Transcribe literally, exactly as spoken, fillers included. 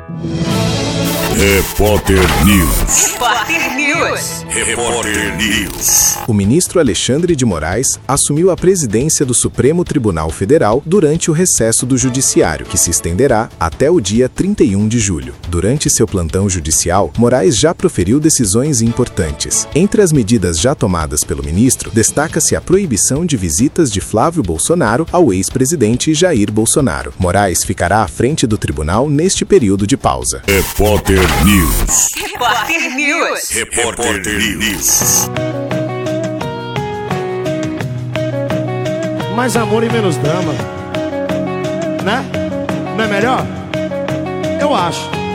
Repórter News. Repórter News. Repórter News. O ministro Alexandre de Moraes assumiu a presidência do Supremo Tribunal Federal durante o recesso do Judiciário, que se estenderá até o dia trinta e um de julho. Durante seu plantão judicial, Moraes já proferiu decisões importantes. Entre as medidas já tomadas pelo ministro, destaca-se a proibição de visitas de Flávio Bolsonaro ao ex-presidente Jair Bolsonaro. Moraes ficará à frente do tribunal neste período de pausa. Repórter News. Repórter News. Repórter News. Mais amor e menos drama, né? Não é melhor? Eu acho.